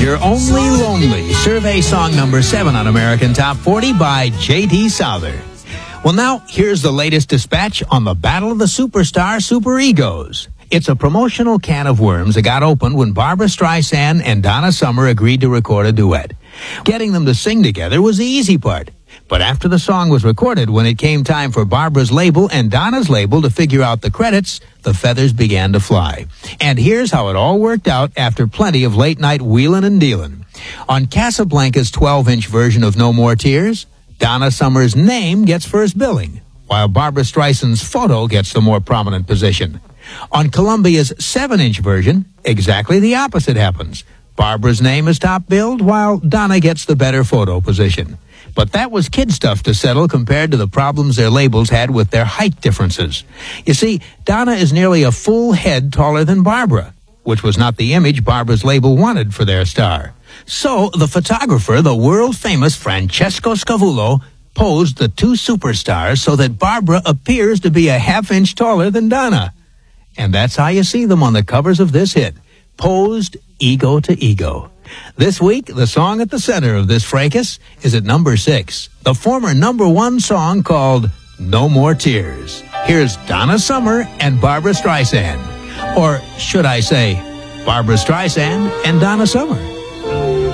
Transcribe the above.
You're Only Lonely, survey song number 7 on American Top 40 by J.D. Souther. Well, now, here's the latest dispatch on the Battle of the Superstar Superegos. It's a promotional can of worms that got opened when Barbra Streisand and Donna Summer agreed to record a duet. Getting them to sing together was the easy part. But after the song was recorded, when it came time for Barbara's label and Donna's label to figure out the credits, the feathers began to fly. And here's how it all worked out after plenty of late-night wheelin' and dealin'. On Casablanca's 12-inch version of No More Tears, Donna Summer's name gets first billing, while Barbra Streisand's photo gets the more prominent position. On Columbia's 7-inch version, exactly the opposite happens. Barbara's name is top billed, while Donna gets the better photo position. But that was kid stuff to settle compared to the problems their labels had with their height differences. You see, Donna is nearly a full head taller than Barbara, which was not the image Barbara's label wanted for their star. So the photographer, the world-famous Francesco Scavullo, posed the two superstars so that Barbara appears to be a half-inch taller than Donna. And that's how you see them on the covers of this hit, posed ego to ego. This week, the song at the center of this fracas is at number 6, the former number 1 song called No More Tears. Here's Donna Summer and Barbra Streisand. Or should I say, Barbra Streisand and Donna Summer.